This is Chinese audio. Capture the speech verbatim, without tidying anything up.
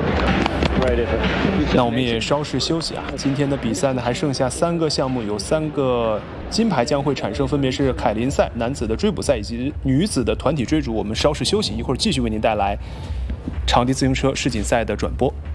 那我们也稍事休息啊。今天的比赛呢还剩下三个项目，有三个金牌将会产生，分别是凯林赛、男子的追捕赛以及女子的团体追逐。我们稍事休息，一会儿继续为您带来场地自行车世锦赛的转播。